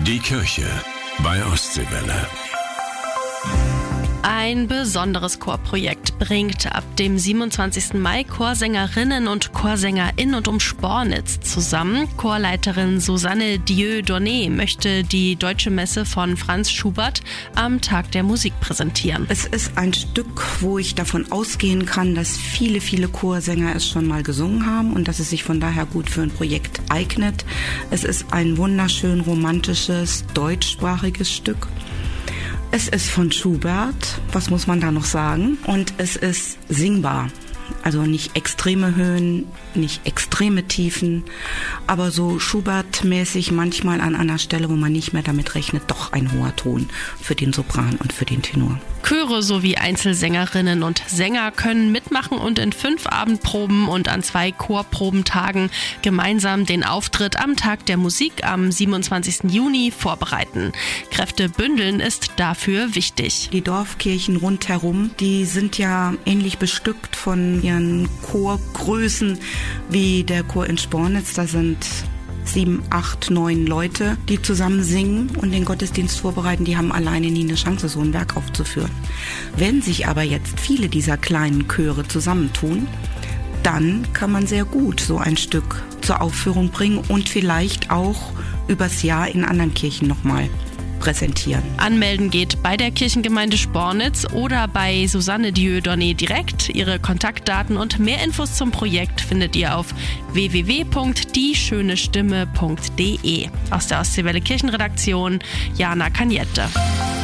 Die Kirche bei Ostseewelle. Ein besonderes Chorprojekt bringt ab dem 27. Mai Chorsängerinnen und Chorsänger in und um Spornitz zusammen. Chorleiterin Susanne Dieudonné möchte die Deutsche Messe von Franz Schubert am Tag der Musik präsentieren. Es ist ein Stück, wo ich davon ausgehen kann, dass viele Chorsänger es schon mal gesungen haben und dass es sich von daher gut für ein Projekt eignet. Es ist ein wunderschön romantisches, deutschsprachiges Stück. Es ist von Schubert, was muss man da noch sagen? Und es ist singbar. Also nicht extreme Höhen, nicht extreme Tiefen, aber so Schubert-mäßig manchmal an einer Stelle, wo man nicht mehr damit rechnet, doch ein hoher Ton für den Sopran und für den Tenor. Chöre sowie Einzelsängerinnen und Sänger können mitmachen und in 5 Abendproben und an 2 Chorprobentagen gemeinsam den Auftritt am Tag der Musik am 27. Juni vorbereiten. Kräfte bündeln ist dafür wichtig. Die Dorfkirchen rundherum, die sind ja ähnlich bestückt von ihren Chorgrößen wie der Chor in Spornitz. Da sind 7, 8, 9 Leute, die zusammen singen und den Gottesdienst vorbereiten. Die haben alleine nie eine Chance, so ein Werk aufzuführen. Wenn sich aber jetzt viele dieser kleinen Chöre zusammentun, dann kann man sehr gut so ein Stück zur Aufführung bringen und vielleicht auch übers Jahr in anderen Kirchen nochmal präsentieren. Anmelden geht bei der Kirchengemeinde Spornitz oder bei Susanne Dieudonné direkt. Ihre Kontaktdaten und mehr Infos zum Projekt findet ihr auf www.dieschönestimme.de. Aus der Ostseewelle Kirchenredaktion, Jana Kaniette.